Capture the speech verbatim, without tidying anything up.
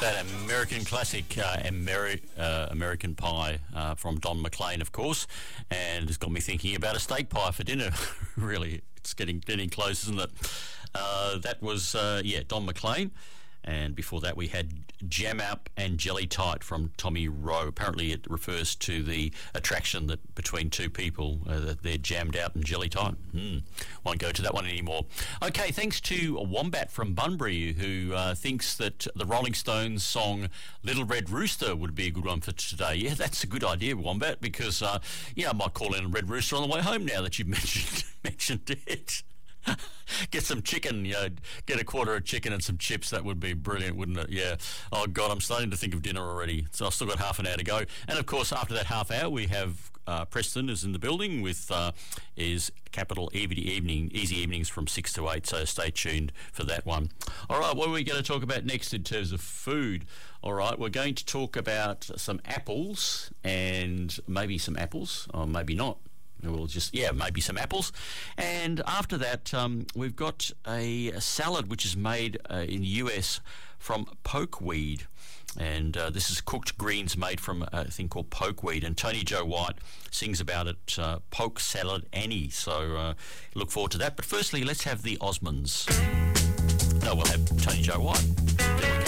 That American classic, uh, Ameri- uh, American Pie uh, from Don McLean, of course, and it's got me thinking about a steak pie for dinner. Really, it's getting getting close, isn't it? Uh, that was, uh, yeah, Don McLean. And before that, we had Jam Up and Jelly Tight from Tommy Rowe. Apparently, it refers to the attraction that between two people uh, that they're jammed out and jelly tight. Mm, won't go to that one anymore. Okay, thanks to Wombat from Bunbury, who uh, thinks that the Rolling Stones song "Little Red Rooster" would be a good one for today. Yeah, that's a good idea, Wombat, because uh, yeah, I might call in a Red Rooster on the way home now that you've mentioned mentioned it. Get some chicken, you know, get a quarter of chicken and some chips. That would be brilliant, wouldn't it? Yeah. Oh, God, I'm starting to think of dinner already. So I've still got half an hour to go. And, of course, after that half hour, we have uh, Preston is in the building with uh, his Capital Evening, Easy Evenings from six to eight. So stay tuned for that one. All right, what are we going to talk about next in terms of food? All right, we're going to talk about some apples and maybe some apples, or maybe not. We'll just, yeah, maybe some apples. And after that, um, we've got a, a salad which is made uh, in the U S from pokeweed. And uh, this is cooked greens made from a thing called pokeweed. And Tony Joe White sings about it, uh, Poke Salad Annie. So uh, look forward to that. But firstly, let's have the Osmonds. No, we'll have Tony Joe White.